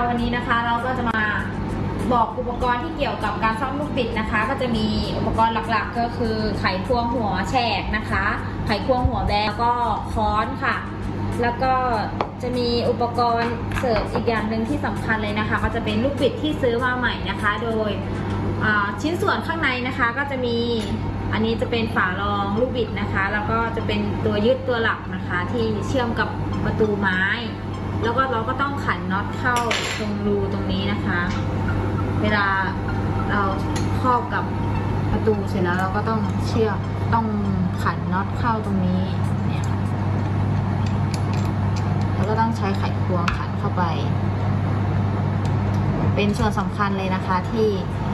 วันนี้นะคะเราก็จะมาบอกอุปกรณ์ที่เกี่ยวกับการซ่อมลูกบิดนะคะก็จะมีอุปกรณ์หลักๆก็คือไขควงหัวแฉกนะคะไขควงหัวแบนแล้วก็ค้อนค่ะแล้วก็จะมีอุปกรณ์เสริมอีกอย่างหนึ่งที่สำคัญเลยนะคะก็จะเป็นลูกบิดที่ซื้อมาใหม่นะคะโดยชิ้นส่วนข้างในนะคะก็จะมีอันนี้จะเป็นฝารองลูกบิดนะคะแล้วก็จะเป็นตัวยึดตัวหลักนะคะที่เชื่อมกับประตูไม้แล้วก็เราก็ต้องขันน็อตเข้าตรงรูตรงนี้นะคะเวลาเราครอบกับประตูเสร็จแล้วเราก็ต้องเชื่อมต้องขันน็อตเข้าตรงนี้เนี่ยค่ะแล้วก็ต้องใช้ไขควงขันเข้าไปเป็นส่วนสำคัญเลยนะคะที่